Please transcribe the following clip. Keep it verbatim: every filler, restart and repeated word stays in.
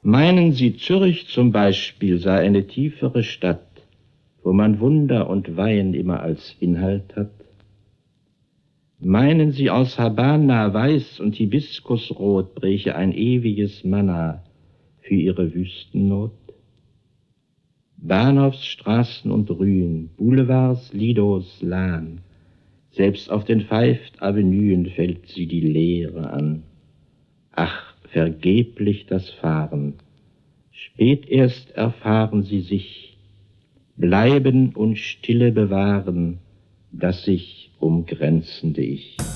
Meinen Sie, Zürich zum Beispiel sei eine tiefere Stadt, wo man Wunder und Wein immer als Inhalt hat? Meinen Sie, aus Habanna weiß und Hibiskusrot bräche ein ewiges Manna für Ihre Wüstennot? Bahnhofsstraßen und Rühen, Boulevards, Lidos, Lahn, selbst auf den Fifth-Avenuen fällt sie die Leere an. Ach, vergeblich das Fahren, spät erst erfahren sie sich, bleiben und Stille bewahren, das sich umgrenzende Ich.